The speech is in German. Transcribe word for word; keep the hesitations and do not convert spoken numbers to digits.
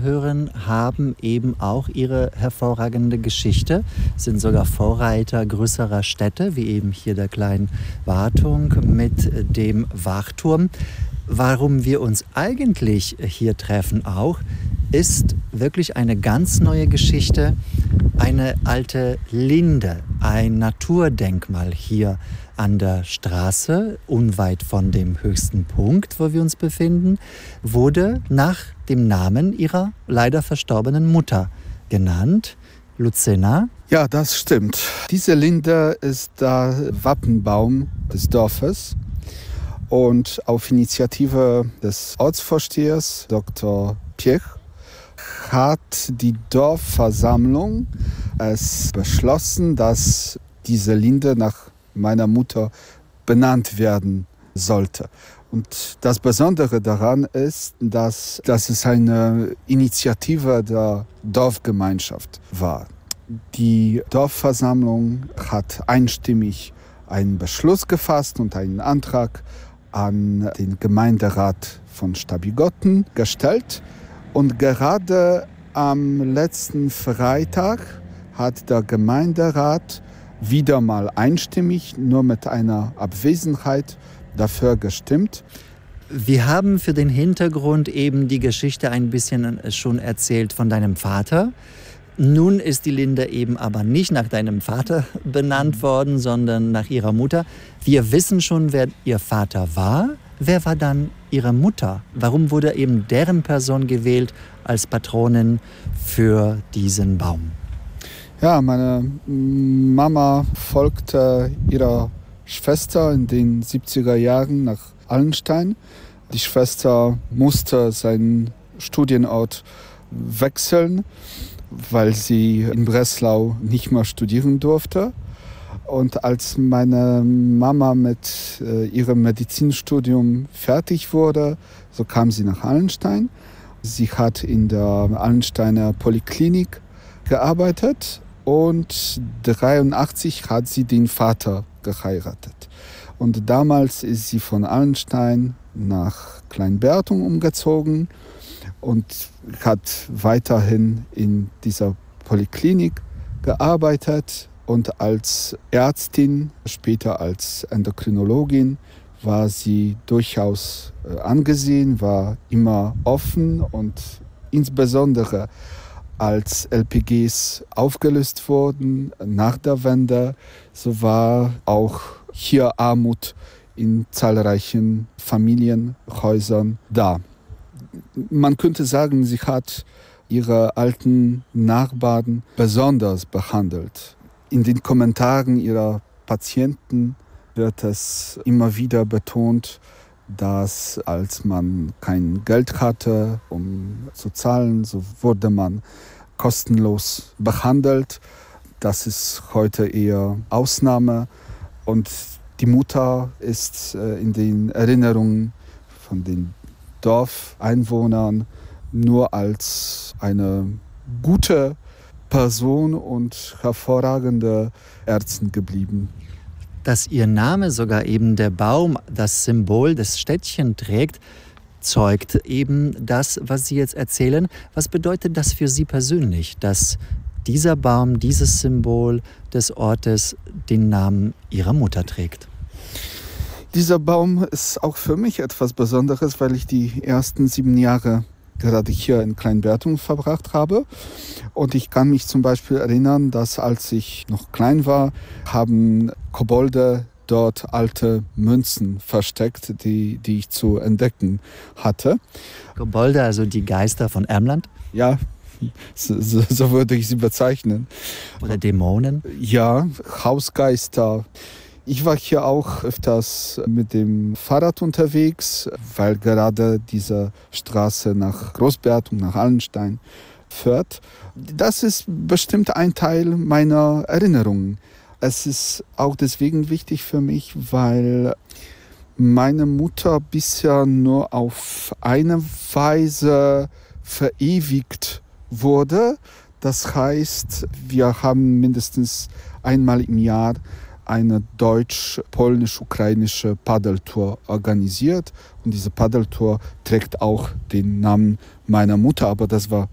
dazugehören, haben eben auch ihre hervorragende Geschichte, sind sogar Vorreiter größerer Städte, wie eben hier der kleinen Wartung mit dem Wachturm. Warum wir uns eigentlich hier treffen auch, ist wirklich eine ganz neue Geschichte. Eine alte Linde, ein Naturdenkmal hier an der Straße, unweit von dem höchsten Punkt, wo wir uns befinden, wurde nach dem Namen ihrer leider verstorbenen Mutter genannt, Lucena. Ja, das stimmt. Diese Linde ist der Wappenbaum des Dorfes. Und auf Initiative des Ortsvorstehers Doktor Piech hat die Dorfversammlung es beschlossen, dass diese Linde nach meiner Mutter benannt werden sollte. Und das Besondere daran ist, dass, dass es eine Initiative der Dorfgemeinschaft war. Die Dorfversammlung hat einstimmig einen Beschluss gefasst und einen Antrag an den Gemeinderat von Stabigotten gestellt. Und gerade am letzten Freitag hat der Gemeinderat wieder mal einstimmig, nur mit einer Abwesenheit, dafür gestimmt. Wir haben für den Hintergrund eben die Geschichte ein bisschen schon erzählt von deinem Vater. Nun ist die Linde eben aber nicht nach deinem Vater benannt worden, sondern nach ihrer Mutter. Wir wissen schon, wer ihr Vater war. Wer war dann ihre Mutter? Warum wurde eben deren Person gewählt als Patronin für diesen Baum? Ja, meine Mama folgte ihrer Schwester in den siebziger Jahren nach Allenstein. Die Schwester musste seinen Studienort wechseln, weil sie in Breslau nicht mehr studieren durfte. Und als meine Mama mit äh, ihrem Medizinstudium fertig wurde, so kam sie nach Allenstein. Sie hat in der Allensteiner Poliklinik gearbeitet und neunzehnhundertdreiundachtzig hat sie den Vater geheiratet. Und damals ist sie von Allenstein nach Kleinbertung umgezogen und hat weiterhin in dieser Poliklinik gearbeitet. Und als Ärztin, später als Endokrinologin, war sie durchaus angesehen, war immer offen und insbesondere als L P Gs aufgelöst wurden nach der Wende, so war auch hier Armut in zahlreichen Familienhäusern da. Man könnte sagen, sie hat ihre alten Nachbarn besonders behandelt. In den Kommentaren ihrer Patienten wird es immer wieder betont, dass als man kein Geld hatte, um zu zahlen, so wurde man kostenlos behandelt. Das ist heute eher Ausnahme. Und die Mutter ist in den Erinnerungen von den Dorfeinwohnern nur als eine gute Person und hervorragende Ärztin geblieben. Dass ihr Name sogar eben der Baum, das Symbol des Städtchen trägt, zeugt eben das, was Sie jetzt erzählen. Was bedeutet das für Sie persönlich, dass dieser Baum, dieses Symbol des Ortes den Namen Ihrer Mutter trägt? Dieser Baum ist auch für mich etwas Besonderes, weil ich die ersten sieben Jahre gerade hier in Kleinbertung verbracht habe. Und ich kann mich zum Beispiel erinnern, dass als ich noch klein war, haben Kobolde dort alte Münzen versteckt, die, die ich zu entdecken hatte. Kobolde, also die Geister von Ermland? Ja, so, so, so würde ich sie bezeichnen. Oder Dämonen? Ja, Hausgeister. Ich war hier auch öfters mit dem Fahrrad unterwegs, weil gerade diese Straße nach Großbertung, nach Allenstein führt. Das ist bestimmt ein Teil meiner Erinnerungen. Es ist auch deswegen wichtig für mich, weil meine Mutter bisher nur auf eine Weise verewigt wurde. Das heißt, wir haben mindestens einmal im Jahr eine deutsch-polnisch-ukrainische Paddeltour organisiert. Und diese Paddeltour trägt auch den Namen meiner Mutter, aber das war